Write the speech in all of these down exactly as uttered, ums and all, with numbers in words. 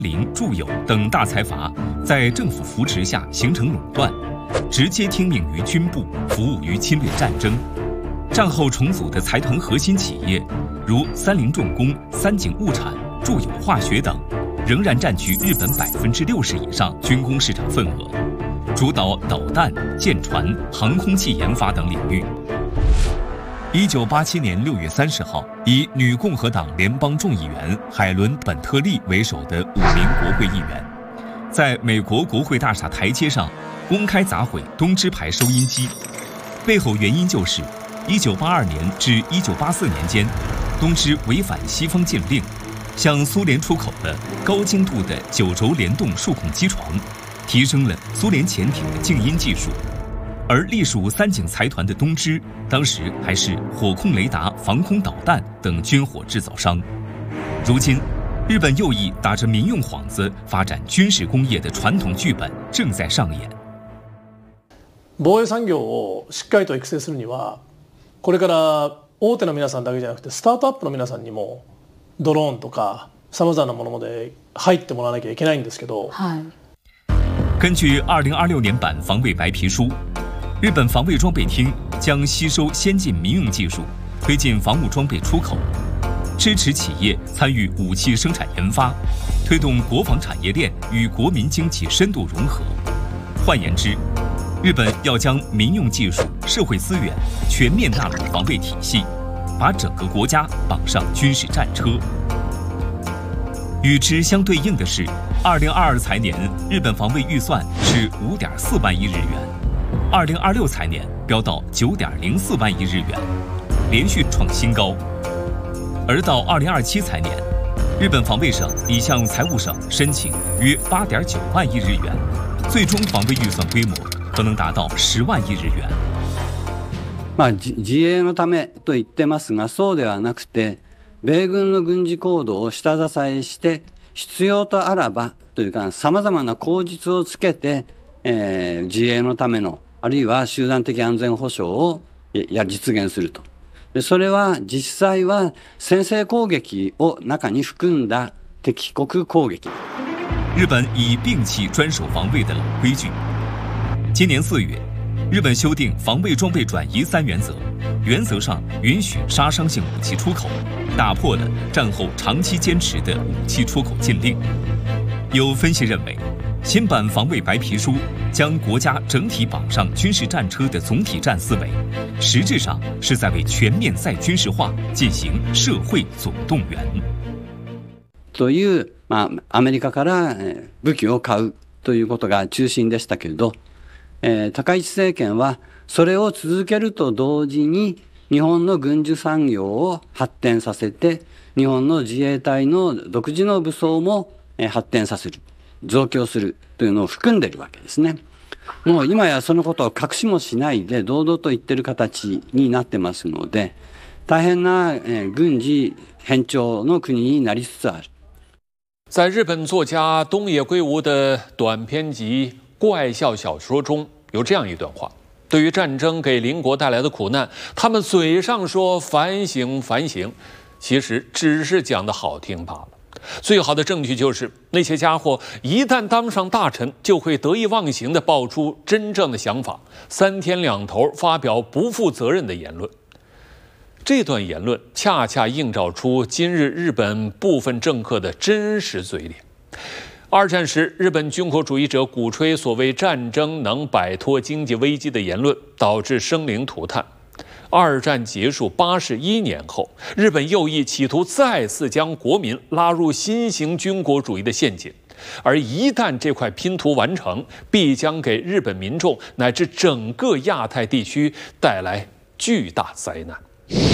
林、住友等大财阀在政府扶持下形成垄断，直接听命于军部，服务于侵略战争。战后重组的财团核心企业，如三菱重工、三井物产、住友化学等，仍然占据日本百分之六十以上军工市场份额，主导导弹、舰船、航空器研发等领域。一九八七年六月三十号，以女共和党联邦众议员海伦·本特利为首的五名国会议员，在美国国会大厦台阶上公开砸毁东芝牌收音机。背后原因就是一九八二年至一九八四年间，东芝违反西方禁令，向苏联出口了高精度的九轴联动数控机床，提升了苏联潜艇的静音技术。而隶属三井财团的东芝，当时还是火控雷达、防空导弹等军火制造商。如今，日本右翼打着民用幌子发展军事工业的传统剧本正在上演。 防衛産業をしっかりと育成するには、これから大手の皆さんだけじゃなくて、スタートアップの皆さんにもドローンとかさまざまなものまで入ってもらわなきゃいけないんですけど。 根据二零二六年版防卫白皮书，日本防卫装备厅将吸收先进民用技术，推进防务装备出口，支持企业参与武器生产研发，推动国防产业链与国民经济深度融合。换言之，日本要将民用技术、社会资源全面纳入防卫体系，把整个国家绑上军事战车。与之相对应的是，二零二二财年日本防卫预算是五点四万亿日元。二零二六财年飙到九点零四万亿日元，连续创新高。而到二零二七财年，日本防卫省已向财务省申请约八点九万亿日元，最终防卫预算规模可能达到十万亿日元。 まあ自衛のためと言ってますが、そうではなくて、米軍の軍事行動を下支えして必要とあらばというか、さまざまな口実をつけて、えー、自衛のためのあるいは集団的安全保障をや実現すると。でそれは実際は先制攻撃を中に含んだ敵国攻撃。 日本已摒弃专守防卫的老规矩。今年四月，日本修订防卫装备转移三原则，原则上允许杀伤性武器出口，打破了战后长期坚持的武器出口禁令。有分析认为，新版防卫白皮书将国家整体绑上军事战车的总体战思维，实质上是在为全面再军事化进行社会总动员。 という、まあ、アメリカから武器を買うということが中心でしたけれど、えー、高市政権はそれを続けると同時に日本の軍需産業を発展させて、日本の自衛隊の独自の武装も発展させる。増強するというのを含んでいるわけですね。もう今やそのことを隠しもしないで堂々と言っている形になってますので、大変な軍事偏重の国になりつつある。 在日本作家东野圭吾的短篇集《怪笑小说》中有这样一段话：对于战争给邻国带来的苦难，他们嘴上说反省反省，其实只是讲的好听罢了。最好的证据就是那些家伙一旦当上大臣，就会得意忘形地爆出真正的想法，三天两头发表不负责任的言论。这段言论恰恰映照出今日日本部分政客的真实嘴脸。二战时，日本军国主义者鼓吹所谓战争能摆脱经济危机的言论，导致生灵涂炭。二战结束八十一年后，日本右翼企图再次将国民拉入新型军国主义的陷阱，而一旦这块拼图完成，必将给日本民众乃至整个亚太地区带来巨大灾难。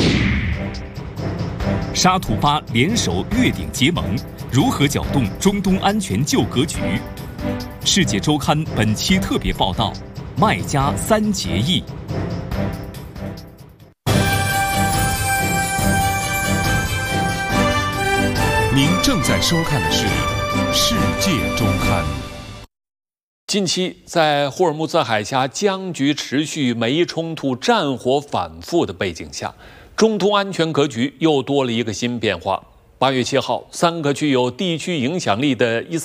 沙土巴联手越鼎结盟，如何搅动中东安全旧格局？世界周刊本期特别报道：麦加三结义。 您正在收看的是《世界周刊》。 近期，在霍尔木兹海峡僵局持续、美伊冲突战火反复的背景下，中东安全格局又多了一个新变化。八月七号，三个具有地区影响力的伊斯兰